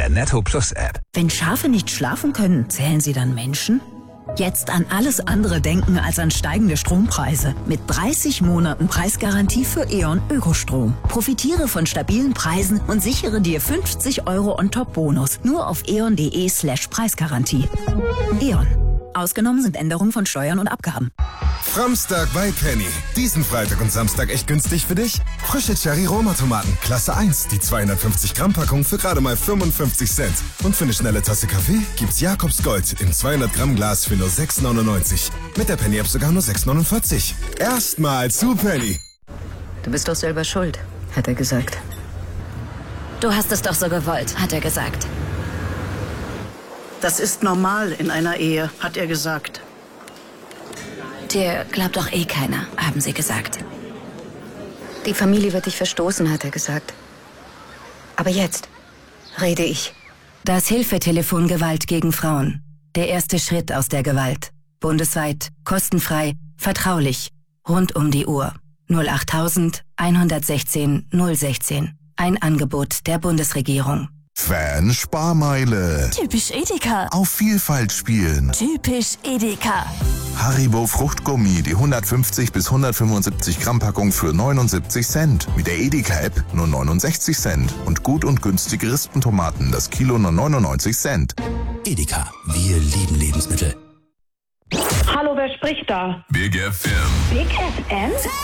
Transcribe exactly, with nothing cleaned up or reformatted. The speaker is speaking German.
der Netto Plus App. Wenn Schafe nicht schlafen können, zählen sie dann Menschen? Jetzt an alles andere denken als an steigende Strompreise. Mit dreißig Monaten Preisgarantie für E.ON Ökostrom. Profitiere von stabilen Preisen und sichere dir fünfzig Euro On-Top-Bonus. Nur auf eon.de slash Preisgarantie. E.ON. Ausgenommen sind Änderungen von Steuern und Abgaben. Framstag bei Penny. Diesen Freitag und Samstag echt günstig für dich? Frische Cherry-Roma-Tomaten, Klasse eins, die zweihundertfünfzig Gramm Packung für gerade mal fünfundfünfzig Cent. Und für eine schnelle Tasse Kaffee gibt's Jakobs Gold im zweihundert Gramm Glas für nur sechs neunundneunzig. Mit der Penny-App sogar nur sechs neunundvierzig. Erstmal zu Penny. Du bist doch selber schuld, hat er gesagt. Du hast es doch so gewollt, hat er gesagt. Das ist normal in einer Ehe, hat er gesagt. Dir glaubt doch eh keiner, haben sie gesagt. Die Familie wird dich verstoßen, hat er gesagt. Aber jetzt rede ich. Das Hilfetelefon Gewalt gegen Frauen. Der erste Schritt aus der Gewalt. Bundesweit, kostenfrei, vertraulich, rund um die Uhr. null acht eins eins sechs null sechzehn. Ein Angebot der Bundesregierung. Fan Sparmeile. Typisch Edeka. Auf Vielfalt spielen. Typisch Edeka. Haribo Fruchtgummi, die hundertfünfzig bis hundertfünfundsiebzig Gramm Packung für neunundsiebzig Cent. Mit der Edeka-App nur neunundsechzig Cent. Und gut und günstige Rispentomaten, das Kilo nur neunundneunzig Cent. Edeka, wir lieben Lebensmittel. Hallo, wer spricht da? Big F M. Big F M?